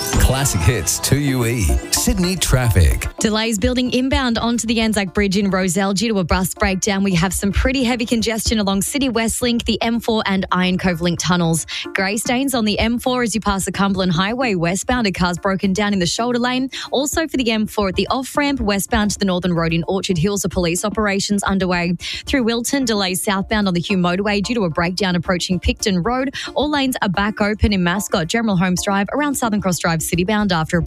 Classic Hits 2UE. Sydney traffic. Delays building inbound onto the Anzac Bridge in Rozelle due to a bus breakdown. We have some pretty heavy congestion along City West Link, the M4 and Iron Cove Link tunnels. Grey stains on the M4 as you pass the Cumberland Highway westbound. A car's broken down in the shoulder lane. Also for the M4 at the off-ramp westbound to the Northern Road in Orchard Hills, are police operations underway. Through Wilton, delays southbound on the Hume motorway due to a breakdown approaching Picton Road. All lanes are back open in Mascot, General Holmes Drive, around Southern Cross Drive citybound after a